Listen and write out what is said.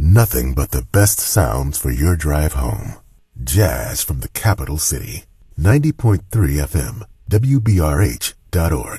Nothing but the best sounds for your drive home. Jazz from the capital city. 90.3 FM, WBRH.org.